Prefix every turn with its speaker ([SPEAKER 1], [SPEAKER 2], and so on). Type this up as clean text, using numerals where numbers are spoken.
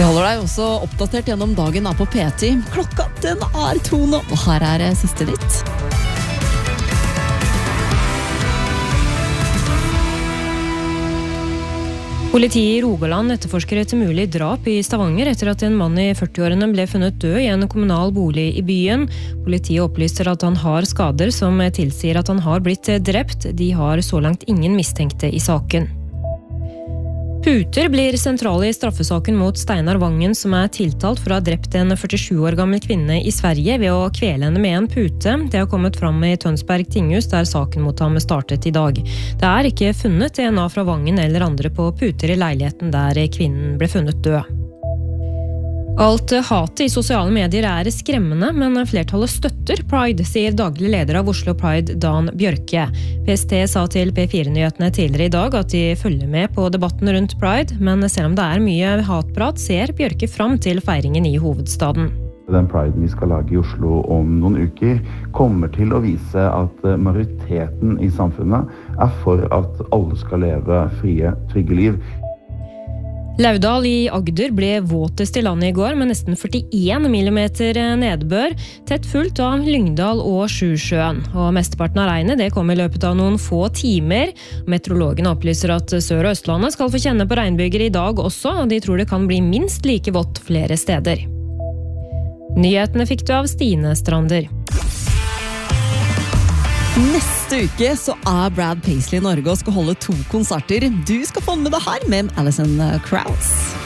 [SPEAKER 1] Vi holder deg også oppdatert gjennom dagen på P10. Klokka den 2 nå, og her siste nytt.
[SPEAKER 2] Politiet i Rogaland etterforsker et mulig drap i Stavanger etter at en mann i 40-årene ble funnet død i en kommunal bolig i byen. Politiet opplyser at han har skader som tilsier at han har blitt drept. De har så langt ingen mistenkte i saken. Puter blir sentrale i straffesaken mot Steinar Vangen, som tiltalt for å ha drept en 47 år gammel kvinne i Sverige ved å kvele henne med en pute. Det har kommet fram i Tønsberg tinghus, der saken mot ham startet i dag. Det ikke funnet DNA fra Vangen eller andre på puter i leiligheten der kvinnen ble funnet død. Alt hatet i sosiale medier skremmende, men flertallet støtter Pride, sier daglig leder av Oslo Pride, Dan Bjørke. PST sa til P4-nyhetene tidligere i dag at de følger med på debatten rundt Pride, men selv om det mye hatprat, ser Bjørke fram til feiringen i hovedstaden.
[SPEAKER 3] Den Priden vi skal lage i Oslo om noen uker kommer til å vise at majoriteten i samfunnet for at alle skal leve frie, trygge liv.
[SPEAKER 2] Laudal i Agder ble våtest i landet i går med nesten 41 millimeter nedbør, tett fullt av Lyngdal og Sjusjøen. Og mesteparten av regnet kom i løpet av noen få timer. Meteorologene opplyser at Sør- og Østlandet skal få kjenne på regnbyger i dag også, og de tror det kan bli minst like vått flere steder. Nyhetene fikk du av Stine Strander.
[SPEAKER 1] Neste uke så Brad Paisley i Norge og skal holde 2 konserter. Du skal få med det her med Alison Krauss.